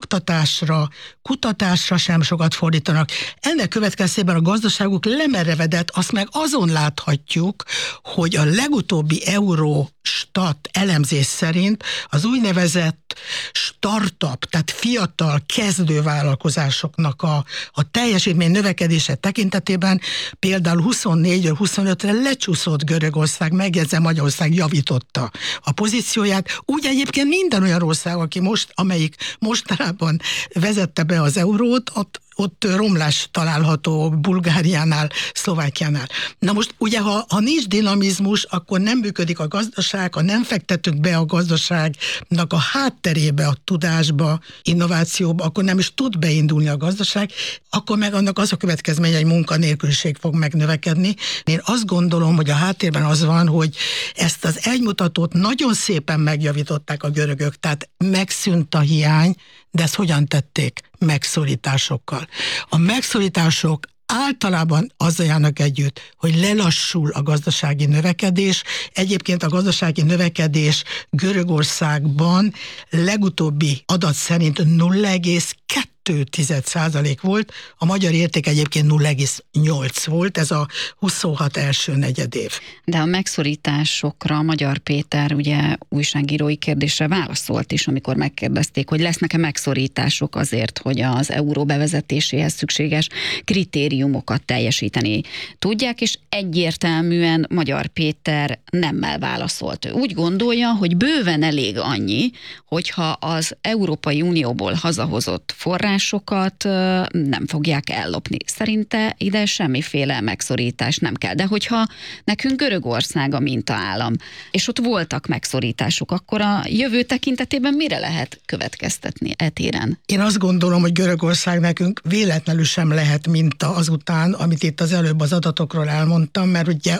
oktatásra, kutatásra sem sokat fordítanak. Ennek következtében a gazdaságuk lemerevedett, azt meg azon láthatjuk, hogy a legutóbbi Eurostat elemzés szerint az úgynevezett startup, tehát fiatal kezdővállalkozásoknak a teljesítmény növekedése tekintetében például 24-ről 25-re lecsúszott Görögország, megjegyzem, Magyarország javította a pozícióját. Úgy egyébként minden olyan ország, amelyik mostanában vezette be az eurót, ott romlás található Bulgáriánál, Szlovákiánál. Na most ugye, ha nincs dinamizmus, akkor nem működik a gazdaság, ha nem fektetünk be a gazdaságnak a hátterébe, a tudásba, innovációba, akkor nem is tud beindulni a gazdaság, akkor meg annak az a következménye, hogy munkanélküliség fog megnövekedni. Én azt gondolom, hogy a háttérben az van, hogy ezt az egymutatót nagyon szépen megjavították a görögök, tehát megszűnt a hiány, de ezt hogyan tették? Megszorításokkal. A megszorítások általában azzal járnak együtt, hogy lelassul a gazdasági növekedés. Egyébként a gazdasági növekedés Görögországban legutóbbi adat szerint 0,2% volt, a magyar érték egyébként 0,8 volt, ez a 26 első negyedév. De a megszorításokra Magyar Péter ugye újságírói kérdésre válaszolt is, amikor megkérdezték, hogy lesznek-e megszorítások azért, hogy az euró bevezetéséhez szükséges kritériumokat teljesíteni tudják, és egyértelműen Magyar Péter nemmel válaszolt. Ő úgy gondolja, hogy bőven elég annyi, hogyha az Európai Unióból hazahozott forrásokat nem fogják ellopni. Szerinte ide semmiféle megszorítás nem kell. De hogyha nekünk Görögország a mintaállam, és ott voltak megszorítások, akkor a jövő tekintetében mire lehet következtetni e téren? Én azt gondolom, hogy Görögország nekünk véletlenül sem lehet minta azután, amit itt az előbb az adatokról elmondtam, mert ugye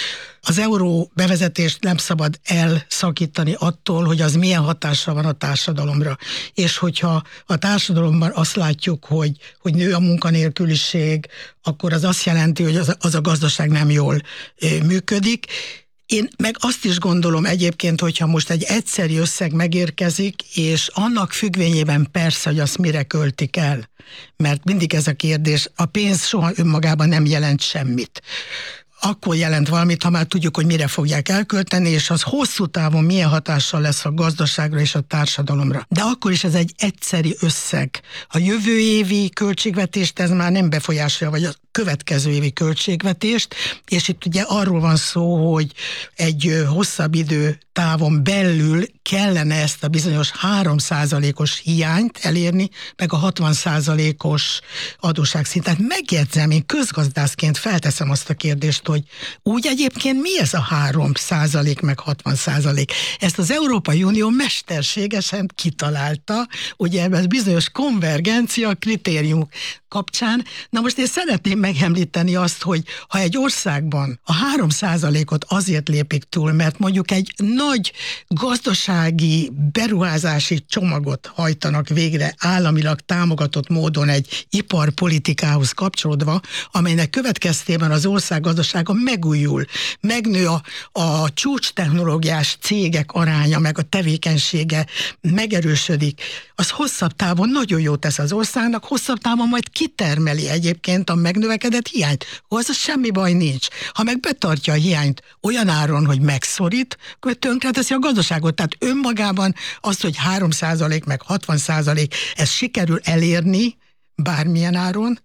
az euró bevezetést nem szabad elszakítani attól, hogy az milyen hatással van a társadalomra. És hogyha a társadalomban azt látjuk, hogy nő a munkanélküliség, akkor az azt jelenti, hogy az a gazdaság nem jól működik. Én meg azt is gondolom egyébként, hogyha most egy egyszeri összeg megérkezik, és annak függvényében persze, hogy azt mire költik el. Mert mindig ez a kérdés, a pénz soha önmagában nem jelent semmit. Akkor jelent valamit, ha már tudjuk, hogy mire fogják elkölteni, és az hosszú távon milyen hatással lesz a gazdaságra és a társadalomra. De akkor is ez egy egyszeri összeg. A jövő évi költségvetést ez már nem befolyásolja, vagy a következő évi költségvetést, és itt ugye arról van szó, hogy egy hosszabb időtávon belül kellene ezt a bizonyos 3%-os hiányt elérni, meg a 60%-os adósságszintet. Megjegyzem, én közgazdászként felteszem azt a kérdést, hogy úgy egyébként mi ez a 3% meg 60%? Ezt az Európai Unió mesterségesen kitalálta, ugye ebben bizonyos konvergencia kritériumok kapcsán. Na most én szeretném megemlíteni azt, hogy ha egy országban a 3%-ot azért lépik túl, mert mondjuk egy nagy gazdasági beruházási csomagot hajtanak végre államilag támogatott módon egy iparpolitikához kapcsolódva, amelynek következtében az ország gazdasága megújul, megnő a csúcstechnológiás cégek aránya, meg a tevékenysége megerősödik, az hosszabb távon nagyon jót tesz az országnak, hosszabb távon majd kitermeli egyébként a megnövekedett hiányt. Az semmi baj nincs. Ha meg betartja a hiányt olyan áron, hogy megszorít, akkor tönkreteszi a gazdaságot. Tehát önmagában azt, hogy 3% meg 60% ezt sikerül elérni bármilyen áron,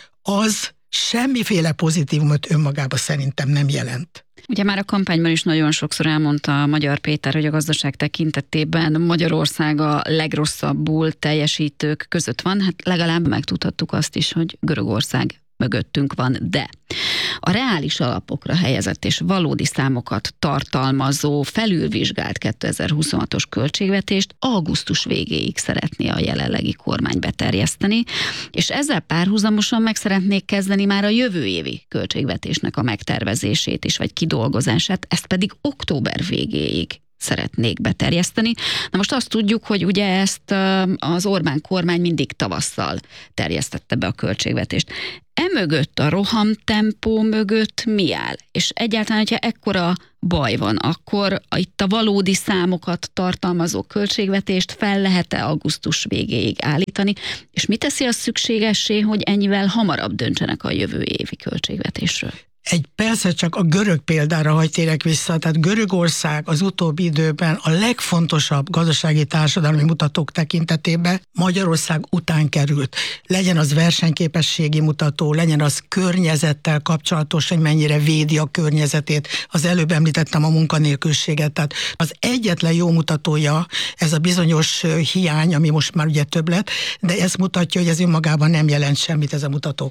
az semmiféle pozitívumot önmagában szerintem nem jelent. Ugye már a kampányban is nagyon sokszor elmondta Magyar Péter, hogy a gazdaság tekintetében Magyarország a legrosszabbul teljesítők között van. Hát legalább megtudhattuk azt is, hogy Görögország mögöttünk van, de a reális alapokra helyezett és valódi számokat tartalmazó felülvizsgált 2026-os költségvetést augusztus végéig szeretné a jelenlegi kormány beterjeszteni, és ezzel párhuzamosan meg szeretnék kezdeni már a jövő évi költségvetésnek a megtervezését is, vagy kidolgozását, ezt pedig október végéig szeretnék beterjeszteni. Na most azt tudjuk, hogy ugye ezt az Orbán kormány mindig tavasszal terjesztette be a költségvetést. Emögött, a rohamtempó mögött mi áll? És egyáltalán, hogyha ekkora baj van, akkor itt a valódi számokat tartalmazó költségvetést fel lehet-e augusztus végéig állítani? És mi teszi azt szükségessé, hogy ennyivel hamarabb döntsenek a jövő évi költségvetésről? Egy persze csak a görög példára hagy térek vissza, tehát Görögország az utóbbi időben a legfontosabb gazdasági társadalmi mutatók tekintetében Magyarország után került. Legyen az versenyképességi mutató, legyen az környezettel kapcsolatos, hogy mennyire védi a környezetét. Az előbb említettem a munkanélküliséget, tehát az egyetlen jó mutatója ez a bizonyos hiány, ami most már ugye több lett, de ez mutatja, hogy ez önmagában nem jelent semmit ez a mutató.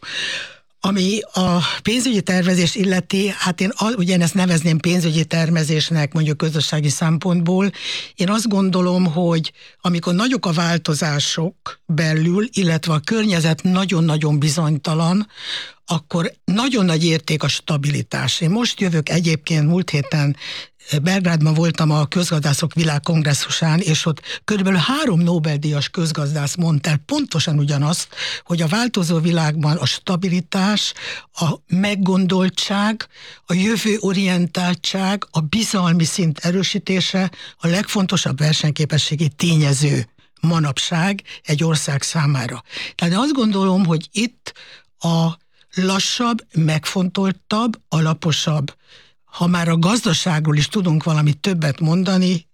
Ami a pénzügyi tervezés illeti, hát én ugyanezt nevezném pénzügyi tervezésnek mondjuk gazdasági szempontból. Én azt gondolom, hogy amikor nagyok a változások belül, illetve a környezet nagyon-nagyon bizonytalan, akkor nagyon nagy érték a stabilitás. Én most jövök egyébként múlt héten Belgrádban voltam a közgazdászok világkongresszusán, és ott körülbelül 3 Nobel-díjas közgazdász mondta el pontosan ugyanazt, hogy a változó világban a stabilitás, a meggondoltság, a jövőorientáltság, a bizalmi szint erősítése a legfontosabb versenyképességi tényező manapság egy ország számára. Tehát azt gondolom, hogy itt a lassabb, megfontoltabb, alaposabb, ha már a gazdaságról is tudunk valamit többet mondani,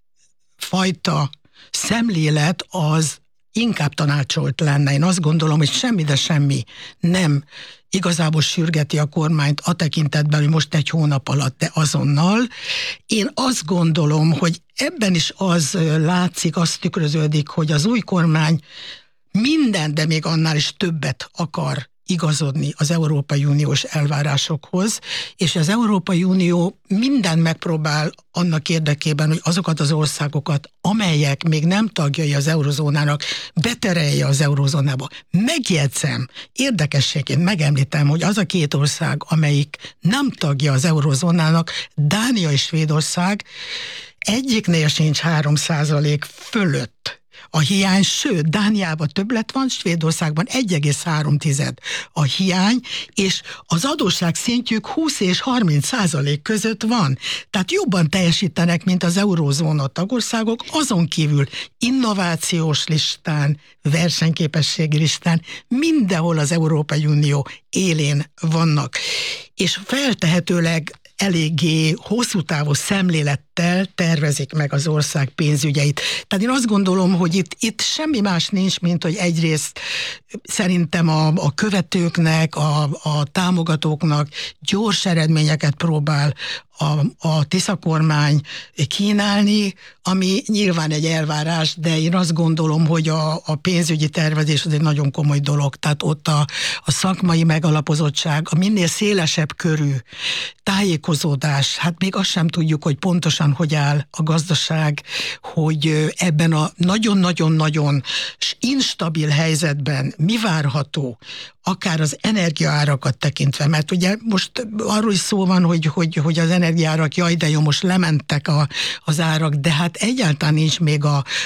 fajta szemlélet az inkább tanácsolt lenne. Én azt gondolom, hogy semmi, de semmi nem igazából sürgeti a kormányt a tekintetben, hogy most egy hónap alatt, de azonnal. Én azt gondolom, hogy ebben is az látszik, az tükröződik, hogy az új kormány minden, de még annál is többet akar igazodni az Európai Uniós elvárásokhoz, és az Európai Unió mindent megpróbál annak érdekében, hogy azokat az országokat, amelyek még nem tagjai az eurozónának, beterelje az eurozónába. Megjegyzem, érdekességként megemlítem, hogy az a 2 ország, amelyik nem tagja az eurozónának, Dánia és Svédország, egyiknél sincs 3% fölött a hiány, sőt, Dániában többlet van, Svédországban 1,3 a hiány, és az adósság szintjük 20 és 30% között van. Tehát jobban teljesítenek, mint az eurózóna tagországok, azon kívül innovációs listán, versenyképességi listán, mindenhol az Európai Unió élén vannak. És feltehetőleg eléggé hosszú távú szemlélettel tervezik meg az ország pénzügyeit. Tehát én azt gondolom, hogy itt semmi más nincs, mint hogy egyrészt szerintem a követőknek, a támogatóknak gyors eredményeket próbál a Tisza kormány kínálni, ami nyilván egy elvárás, de én azt gondolom, hogy a pénzügyi tervezés az egy nagyon komoly dolog. Tehát ott a szakmai megalapozottság, a minél szélesebb körű tájékozódás, hát még azt sem tudjuk, hogy pontosan hogy áll a gazdaság, hogy ebben a nagyon-nagyon-nagyon instabil helyzetben mi várható, akár az energiaárakat tekintve, mert ugye most arról is szó van, hogy az energiaárak, jaj, de jó, most lementek az árak, de hát egyáltalán nincs még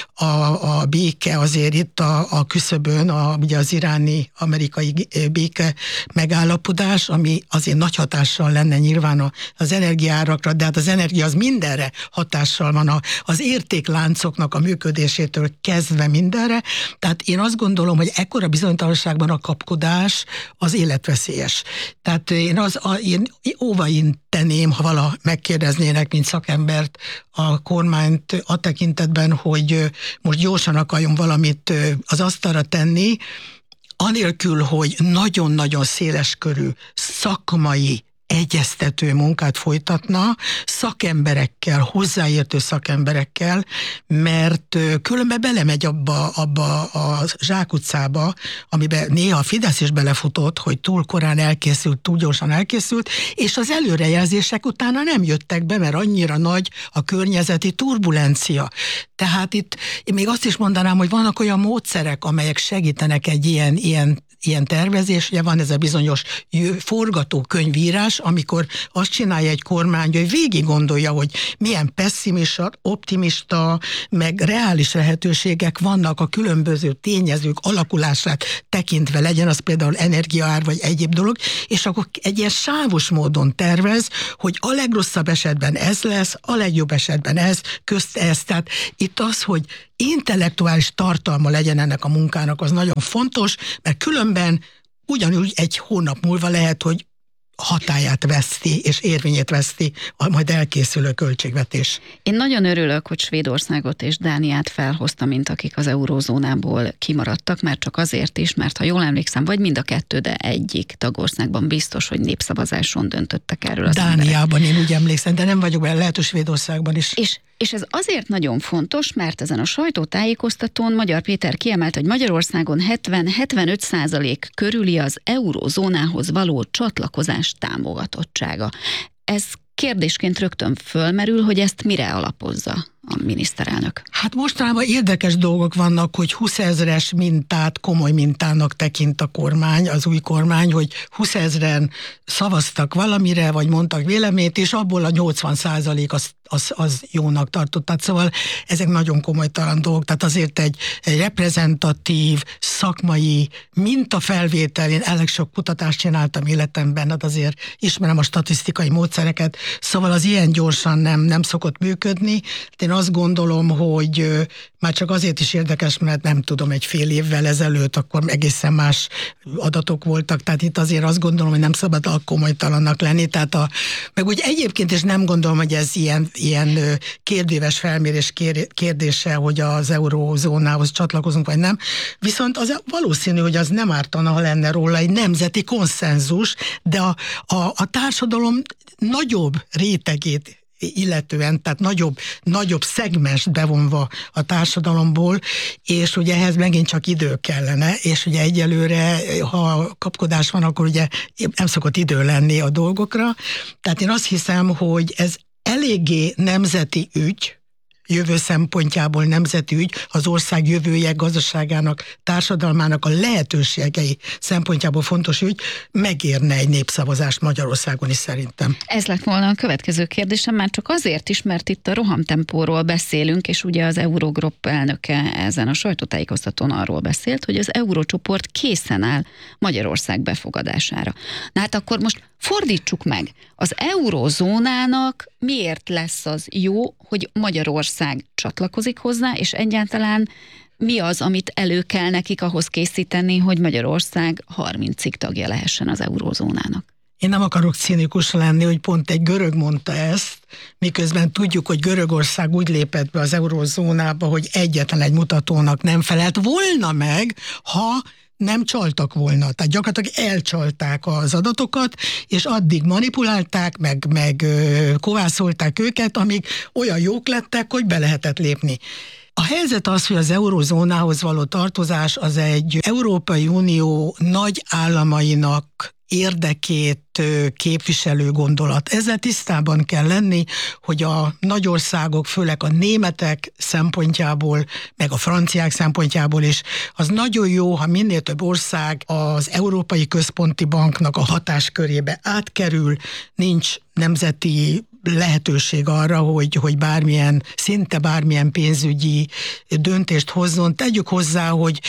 a béke azért itt a küszöbön, ugye az iráni-amerikai béke megállapodás, ami azért nagy hatással lenne nyilván az energiaárakra, de hát az energia az mindenre hatással van, az értékláncoknak a működésétől kezdve mindenre, tehát én azt gondolom, hogy ekkora bizonytalanságban a kapkodás az életveszélyes. Tehát én óvainteném, ha vala megkérdeznének, mint szakembert, a kormányt a tekintetben, hogy most gyorsan akarjon valamit az asztalra tenni, anélkül, hogy nagyon-nagyon széleskörű szakmai egyeztető munkát folytatna szakemberekkel, hozzáértő szakemberekkel, mert különben belemegy abba a zsákutcába, amiben néha a Fidesz is belefutott, hogy túl korán elkészült, túl gyorsan elkészült, és az előrejelzések utána nem jöttek be, mert annyira nagy a környezeti turbulencia. Tehát itt én még azt is mondanám, hogy vannak olyan módszerek, amelyek segítenek egy ilyen tervezés, ugye van ez a bizonyos forgatókönyvírás, más, amikor azt csinálja egy kormány, hogy végig gondolja, hogy milyen pessimista, optimista, meg reális lehetőségek vannak a különböző tényezők alakulását tekintve, legyen az például energiaár vagy egyéb dolog, és akkor egy ilyen sávos módon tervez, hogy a legrosszabb esetben ez lesz, a legjobb esetben ez, közt ez. Tehát itt az, hogy intellektuális tartalma legyen ennek a munkának, az nagyon fontos, mert különben ugyanúgy egy hónap múlva lehet, hogy hatályát veszti és érvényét veszti a majd elkészülő költségvetés. Én nagyon örülök, hogy Svédországot és Dániát felhozta, mint akik az eurózónából kimaradtak, mert csak azért is, mert ha jól emlékszem, vagy mind a kettő, de egyik tagországban biztos, hogy népszavazáson döntöttek erről az Dániában emberek. Én úgy emlékszem, de nem vagyok benne, lehet, hogy Svédországban is. És ez azért nagyon fontos, mert ezen a sajtótájékoztatón Magyar Péter kiemelt, hogy Magyarországon 70-75% körüli az eurózónához való csatlakozás támogatottsága. Ez kérdésként rögtön fölmerül, hogy ezt mire alapozza a miniszterelnök. Hát mostanában érdekes dolgok vannak, hogy 20 000-es mintát komoly mintának tekint a kormány, az új kormány, hogy 20 000-en szavaztak valamire, vagy mondtak véleményt, és abból a 80% az jónak tartott. Tehát szóval ezek nagyon komolytalan dolgok, tehát azért egy reprezentatív, szakmai mintafelvétel, én elég sok kutatást csináltam életemben, hát azért ismerem a statisztikai módszereket, szóval az ilyen gyorsan nem szokott működni. Én azt gondolom, hogy már csak azért is érdekes, mert nem tudom, egy fél évvel ezelőtt akkor egészen más adatok voltak, tehát itt azért azt gondolom, hogy nem szabad komolytalannak lenni, tehát meg úgy egyébként is nem gondolom, hogy ez ilyen kérdéves felmérés kérdése, hogy az eurózónához csatlakozunk, vagy nem. Viszont az valószínű, hogy az nem ártana, ha lenne róla egy nemzeti konszenzus, de a társadalom nagyobb rétegét illetően, tehát nagyobb szegmest bevonva a társadalomból, és ugye ehhez megint csak idő kellene, és ugye egyelőre, ha kapkodás van, akkor ugye nem szokott idő lenni a dolgokra. Tehát én azt hiszem, hogy ez eléggé nemzeti ügy, jövő szempontjából nemzeti ügy, az ország jövője, gazdaságának, társadalmának a lehetőségei szempontjából fontos ügy, megérne egy népszavazást Magyarországon is szerintem. Ez lett volna a következő kérdésem, már csak azért is, mert itt a rohamtempóról beszélünk, és ugye az Eurogrup elnöke ezen a sajtótájékoztatón arról beszélt, hogy az eurócsoport készen áll Magyarország befogadására. Na hát akkor most fordítsuk meg, az eurózónának miért lesz az jó, hogy Magyarország csatlakozik hozzá, és egyáltalán mi az, amit elő kell nekik ahhoz készíteni, hogy Magyarország 30-ig tagja lehessen az eurózónának? Én nem akarok cinikus lenni, hogy pont egy görög mondta ezt, miközben tudjuk, hogy Görögország úgy lépett be az eurózónába, hogy egyetlen egy mutatónak nem felelt volna meg, ha nem csaltak volna. Tehát gyakorlatilag elcsalták az adatokat, és addig manipulálták, meg kovászolták őket, amíg olyan jók lettek, hogy be lehetett lépni. A helyzet az, hogy az eurózónához való tartozás az egy Európai Unió nagy államainak érdekét képviselő gondolat. Ezzel tisztában kell lenni, hogy a nagy országok, főleg a németek szempontjából, meg a franciák szempontjából is, az nagyon jó, ha minél több ország az Európai Központi Banknak a hatáskörébe átkerül, nincs nemzeti lehetőség arra, hogy szinte bármilyen pénzügyi döntést hozzon. Tegyük hozzá,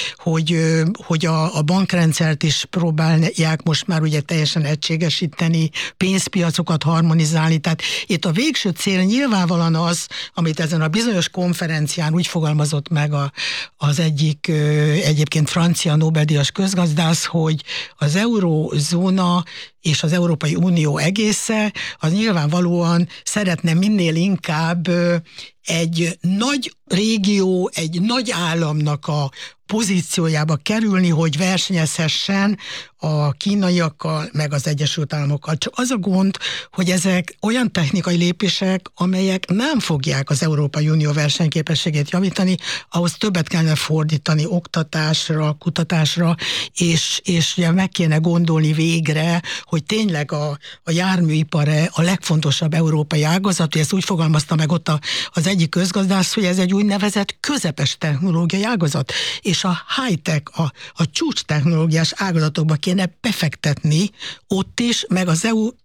hogy a bankrendszert is próbálják most már ugye teljesen egységesíteni, pénzpiacokat harmonizálni. Tehát itt a végső cél nyilvánvalóan az, amit ezen a bizonyos konferencián úgy fogalmazott meg az egyik egyébként francia Nobel-díjas közgazdász, hogy az eurózóna és az Európai Unió egésze, az nyilvánvalóan szeretne minél inkább egy nagy régió, egy nagy államnak a pozíciójába kerülni, hogy versenyezhessen a kínaiakkal, meg az Egyesült Államokkal. Csak az a gond, hogy ezek olyan technikai lépések, amelyek nem fogják az Európai Unió versenyképességét javítani, ahhoz többet kellene fordítani oktatásra, kutatásra, és ugye meg kéne gondolni végre, hogy tényleg a járműipar a legfontosabb európai ágazat, ezt úgy fogalmazta meg ott az egyik közgazdász, hogy ez egy úgynevezett közepes technológiai ágazat, és a high-tech, a csúcs technológiás ágazatokba kéne befektetni ott is, meg az EU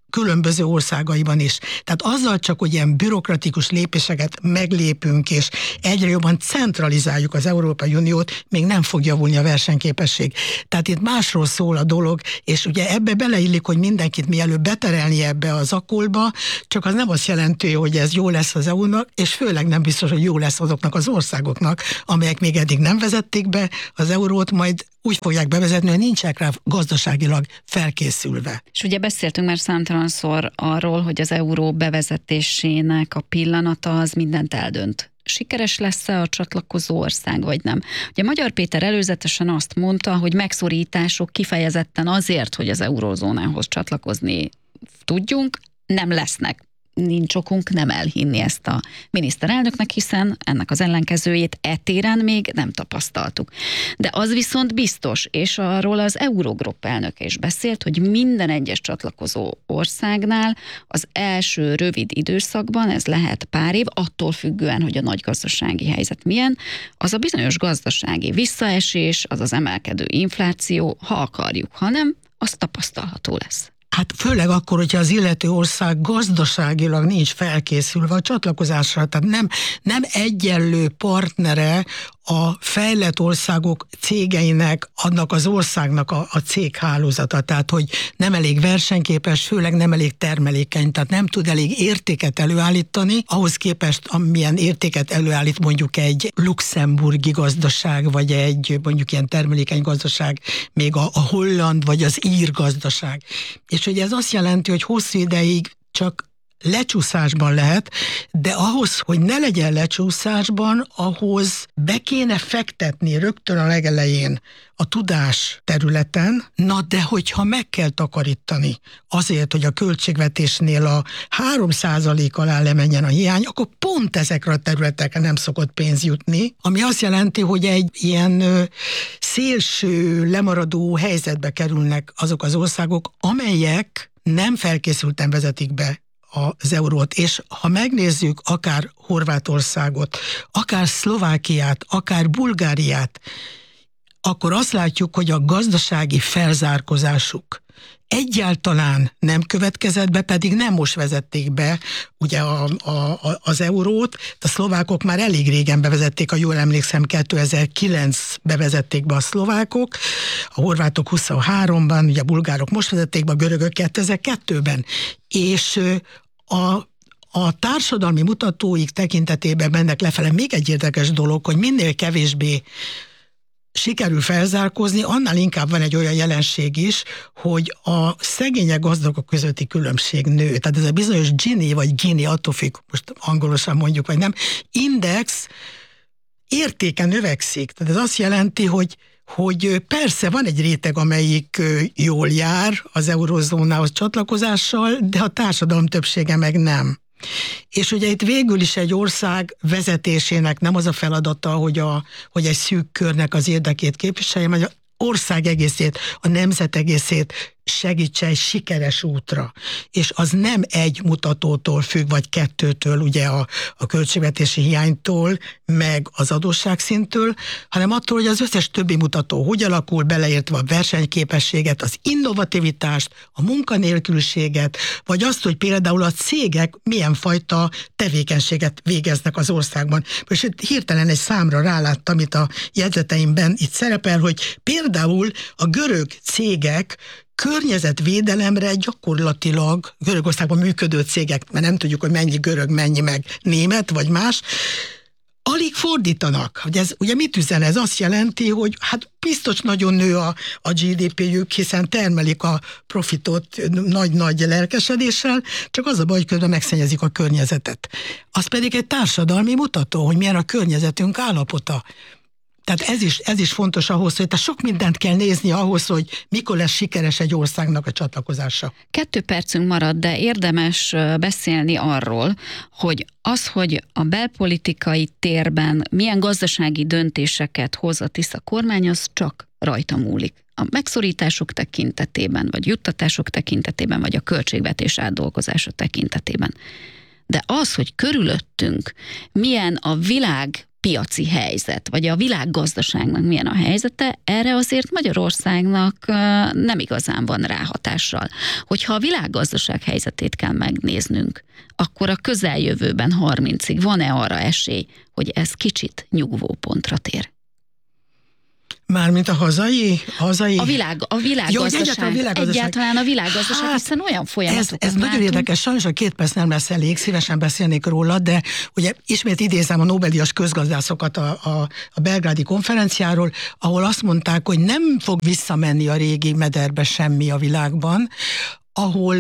különböző országaiban is. Tehát azzal csak, hogy ilyen bürokratikus lépéseket meglépünk, és egyre jobban centralizáljuk az Európai Uniót, még nem fog javulni a versenyképesség. Tehát itt másról szól a dolog, és ugye ebbe beleillik, hogy mindenkit mielőbb beterelni ebbe az akkolba, csak az nem azt jelenti, hogy ez jó lesz az EU-nak, és főleg nem biztos, hogy jó lesz azoknak az országoknak, amelyek még eddig nem vezették be az eurót, majd úgy fogják bevezetni, hogy nincsenek rá gazdaságilag felkészülve. És ugye beszéltünk már számtalanszor arról, hogy az euró bevezetésének a pillanata az mindent eldönt. Sikeres lesz-e a csatlakozó ország, vagy nem? Ugye Magyar Péter előzetesen azt mondta, hogy megszorítások kifejezetten azért, hogy az eurózónához csatlakozni tudjunk, nem lesznek. Nincs okunk nem elhinni ezt a miniszterelnöknek, hiszen ennek az ellenkezőjét téren még nem tapasztaltuk. De az viszont biztos, és arról az Eurogroup elnöke is beszélt, hogy minden egyes csatlakozó országnál az első rövid időszakban, ez lehet pár év, attól függően, hogy a nagy gazdasági helyzet milyen, az a bizonyos gazdasági visszaesés, az az emelkedő infláció, ha akarjuk, ha nem, az tapasztalható lesz. Hát főleg akkor, hogyha az illető ország gazdaságilag nincs felkészülve a csatlakozásra, tehát nem egyenlő partnere a fejlett országok cégeinek, annak az országnak a céghálózata, tehát hogy nem elég versenyképes, főleg nem elég termelékeny, tehát nem tud elég értéket előállítani, ahhoz képest, amilyen értéket előállít mondjuk egy luxemburgi gazdaság, vagy egy mondjuk ilyen termelékeny gazdaság, még a holland, vagy az ír gazdaság. És ugye ez azt jelenti, hogy hosszú ideig csak lecsúszásban lehet, de ahhoz, hogy ne legyen lecsúszásban, ahhoz be kéne fektetni rögtön a legelején a tudás területen, na de hogyha meg kell takarítani azért, hogy a költségvetésnél a 3% alá lemenjen a hiány, akkor pont ezekre a területekre nem szokott pénz jutni, ami azt jelenti, hogy egy ilyen szélső, lemaradó helyzetbe kerülnek azok az országok, amelyek nem felkészülten vezetik be az eurót, és ha megnézzük akár Horvátországot, akár Szlovákiát, akár Bulgáriát, akkor azt látjuk, hogy a gazdasági felzárkózásuk egyáltalán nem következett be, pedig nem most vezették be ugye az eurót. A szlovákok már elég régen bevezették, ha jól emlékszem, 2009 bevezették be a szlovákok, a horvátok 23-ban, ugye a bulgárok most vezették be, a görögök 2002-ben. És a társadalmi mutatóik tekintetében mennek lefele. Még egy érdekes dolog, hogy minél kevésbé sikerül felzárkózni, annál inkább van egy olyan jelenség is, hogy a szegények gazdagok közötti különbség nő. Tehát ez a bizonyos Gini vagy Gini, attól függ, most angolosan mondjuk, vagy nem, index értéke növekszik. Tehát ez azt jelenti, hogy persze van egy réteg, amelyik jól jár az eurozónához csatlakozással, de a társadalom többsége meg nem. És ugye itt végül is egy ország vezetésének nem az a feladata, hogy egy szűk körnek az érdekét képviselje, vagy az ország egészét, a nemzet egészét segítse egy sikeres útra. És az nem egy mutatótól függ, vagy kettőtől, ugye a költségvetési hiánytól, meg az adósságszintől, hanem attól, hogy az összes többi mutató hogy alakul, beleértve a versenyképességet, az innovativitást, a munkanélküliséget, vagy azt, hogy például a cégek milyen fajta tevékenységet végeznek az országban. És itt hirtelen egy számra ráláttam, amit a jegyzeteimben itt szerepel, hogy például a görög cégek környezetvédelemre gyakorlatilag Görögországban működő cégek, mert nem tudjuk, hogy mennyi görög, mennyi meg német, vagy más, alig fordítanak. Hogy ez ugye mit üzen? Ez azt jelenti, hogy hát biztos nagyon nő a GDP-jük, hiszen termelik a profitot nagy-nagy lelkesedéssel, csak az a baj, hogy közben megszennyezik a környezetet. Az pedig egy társadalmi mutató, hogy milyen a környezetünk állapota. Tehát ez is fontos ahhoz, hogy sok mindent kell nézni ahhoz, hogy mikor lesz sikeres egy országnak a csatlakozása. 2 percünk marad, de érdemes beszélni arról, hogy hogy a belpolitikai térben milyen gazdasági döntéseket hoz a Tisza kormány, az csak rajta múlik. A megszorítások tekintetében, vagy juttatások tekintetében, vagy a költségvetés átdolgozása tekintetében. De az, hogy körülöttünk milyen a világ piaci helyzet, vagy a világgazdaságnak milyen a helyzete, erre azért Magyarországnak nem igazán van ráhatással. Hogyha a világgazdaság helyzetét kell megnéznünk, akkor a közeljövőben 30-ig van-e arra esély, hogy ez kicsit nyugvópontra tér? Mármint a hazai? A világgazdaság. Egyáltalán a világgazdaság, hiszen olyan folyamatokat Ez nagyon érdekes, sajnos a 2 perc nem lesz elég, szívesen beszélnék róla, de ugye ismét idézem a Nobel-díjas közgazdászokat a belgrádi konferenciáról, ahol azt mondták, hogy nem fog visszamenni a régi mederbe semmi a világban, ahol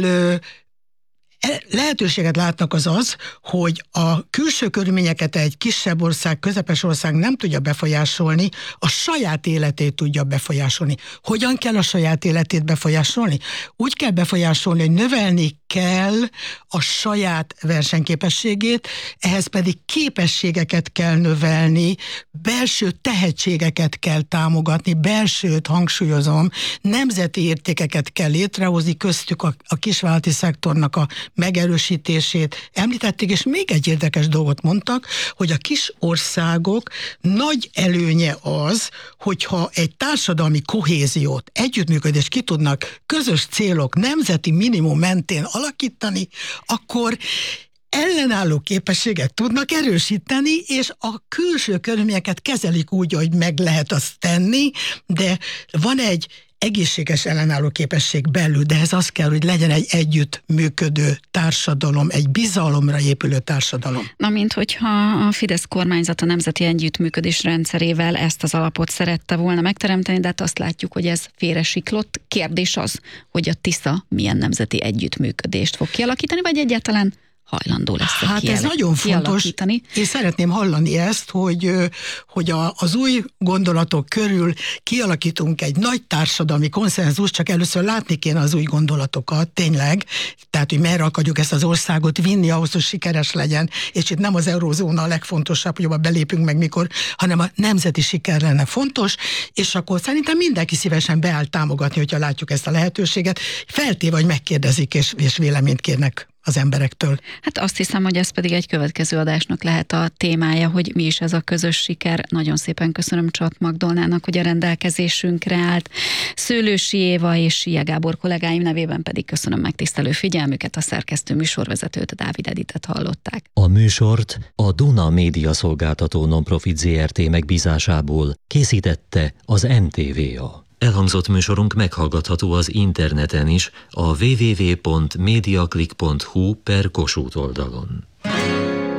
lehetőséget látnak az, hogy a külső körülményeket egy kisebb ország, közepes ország nem tudja befolyásolni, a saját életét tudja befolyásolni. Hogyan kell a saját életét befolyásolni? Úgy kell befolyásolni, hogy növelni kell a saját versenyképességét, ehhez pedig képességeket kell növelni, belső tehetségeket kell támogatni, belsőt hangsúlyozom, nemzeti értékeket kell létrehozni, köztük a kisvállalati szektornak a megerősítését említették, és még egy érdekes dolgot mondtak, hogy a kis országok nagy előnye az, hogyha egy társadalmi kohéziót, együttműködést ki tudnak közös célok, nemzeti minimum mentén alakítani, akkor ellenálló képességet tudnak erősíteni, és a külső körülményeket kezelik úgy, hogy meg lehet azt tenni, de van egy egészséges ellenálló képesség belül, de ez az kell, hogy legyen egy együttműködő társadalom, egy bizalomra épülő társadalom. Na, mint hogyha a Fidesz kormányzat a nemzeti együttműködés rendszerével ezt az alapot szerette volna megteremteni, de hát azt látjuk, hogy ez félresiklott. Kérdés az, hogy a Tisza milyen nemzeti együttműködést fog kialakítani, vagy egyáltalán hajlandó lesz ez nagyon fontos. Én szeretném hallani ezt, hogy az új gondolatok körül kialakítunk egy nagy társadalmi konszenzus, csak először látni kéne az új gondolatokat, tényleg, tehát, hogy merre akarjuk ezt az országot vinni ahhoz, hogy sikeres legyen, és itt nem az eurózóna a legfontosabb, hogy abba belépünk meg mikor, hanem a nemzeti siker lenne fontos, és akkor szerintem mindenki szívesen beáll támogatni, hogyha látjuk ezt a lehetőséget, feltéve, hogy megkérdezik és véleményt kérnek az emberektől. Hát azt hiszem, hogy ez pedig egy következő adásnak lehet a témája, hogy mi is ez a közös siker. Nagyon szépen köszönöm Csat Magdolnának, hogy a rendelkezésünkre állt. Szőlősi Éva és Sia Gábor kollégáim nevében pedig köszönöm megtisztelő figyelmüket, a szerkesztő műsorvezetőt, Dávid Editet hallották. A műsort a Duna Média Szolgáltató Nonprofit Zrt. Megbízásából készítette az NTVA. Elhangzott műsorunk meghallgatható az interneten is, a www.mediaclick.hu/Kossuth oldalon.